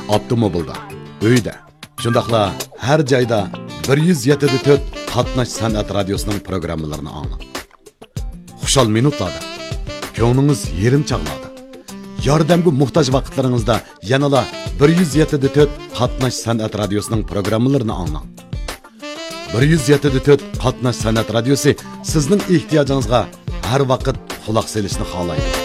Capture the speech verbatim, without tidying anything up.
avtomobilda, uyda, shundaqla har joyda bir yuz yetti to'rt Qatnash san'at radiosuning programmalarini anglang. Xushal minutlarda, ko'nglingiz yerim chaqnadi. Yordamga muhtoj vaqtlaringizda yanala bir yuz yetti to'rt Qatnash san'at radiosuning programmalarini anglang. bir yuz yetti to'rt Qatnash san'at radiosi sizning ehtiyojingizga har vaqt quloq solishni xohlaydi.